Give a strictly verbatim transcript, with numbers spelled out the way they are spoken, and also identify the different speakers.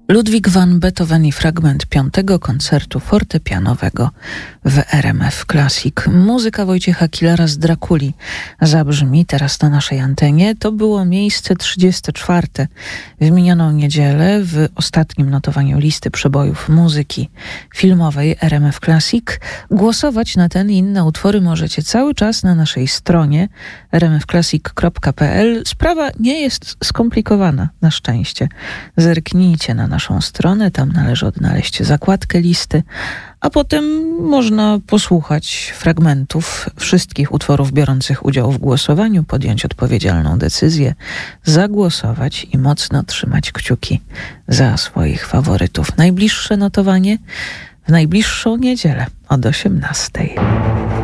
Speaker 1: Ludwig van Beethoven i fragment piątego koncertu fortepianowego w R M F Classic. Muzyka Wojciecha Kilara z Drakuli zabrzmi teraz na naszej antenie. To było miejsce trzydzieste czwarte w minioną niedzielę w ostatnim notowaniu listy przebojów muzyki filmowej R M F Classic. Głosować na ten i inne utwory możecie cały czas na naszej stronie r m f classic kropka p l. Sprawa nie jest skomplikowana, na szczęście. Zerknijcie na naszą stronę, tam należy odnaleźć zakładkę listy, a potem można posłuchać fragmentów wszystkich utworów biorących udział w głosowaniu, podjąć odpowiedzialną decyzję, zagłosować i mocno trzymać kciuki za swoich faworytów. Najbliższe notowanie w najbliższą niedzielę od osiemnastej.